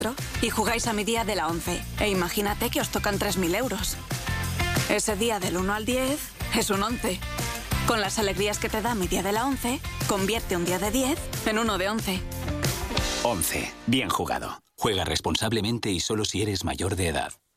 y jugáis a mi día de la 11. E imagínate que os tocan 3.000 euros. Ese día del 1 al 10 es un 11. Con las alegrías que te da mi día de la 11, convierte un día de 10 en uno de 11. 11. Bien jugado. Juega responsablemente y solo si eres mayor de edad.